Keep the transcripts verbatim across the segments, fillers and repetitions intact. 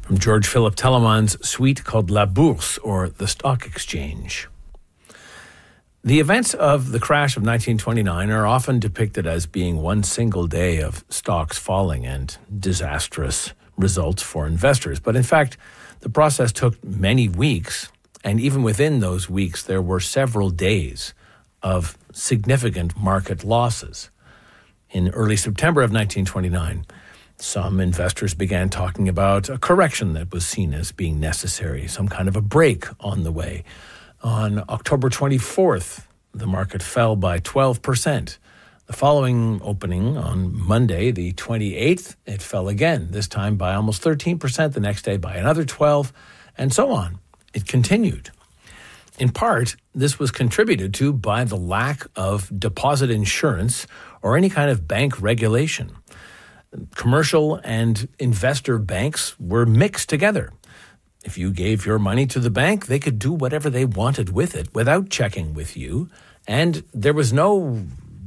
from George Philip Telemann's suite called La Bourse, or The Stock Exchange. The events of the crash of nineteen twenty-nine are often depicted as being one single day of stocks falling and disastrous results for investors. But in fact, the process took many weeks, and even within those weeks, there were several days of significant market losses. In early September of nineteen twenty-nine, some investors began talking about a correction that was seen as being necessary, some kind of a break on the way. On October twenty-fourth, the market fell by twelve percent. The following opening on Monday, the twenty-eighth, it fell again, this time by almost thirteen percent, the next day by another twelve, and so on. It continued. In part, this was contributed to by the lack of deposit insurance or any kind of bank regulation. Commercial and investor banks were mixed together. If you gave your money to the bank, they could do whatever they wanted with it without checking with you, and there was no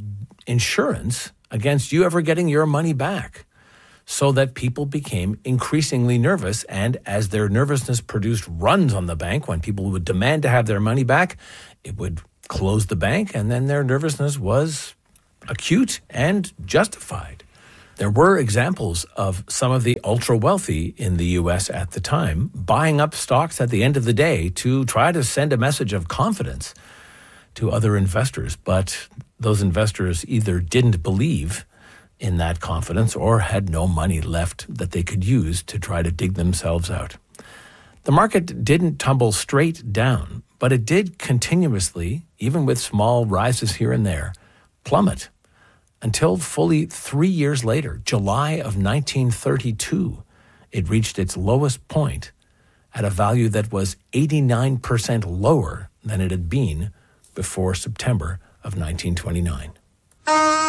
insurance against you ever getting your money back. So that people became increasingly nervous, and as their nervousness produced runs on the bank, when people would demand to have their money back, it would close the bank, and then their nervousness was acute and justified. There were examples of some of the ultra-wealthy in the U S at the time buying up stocks at the end of the day to try to send a message of confidence to other investors. But those investors either didn't believe in that confidence or had no money left that they could use to try to dig themselves out. The market didn't tumble straight down, but it did continuously, even with small rises here and there, plummet until fully three years later, July of nineteen thirty-two, it reached its lowest point at a value that was eighty-nine percent lower than it had been before September of nineteen twenty-nine.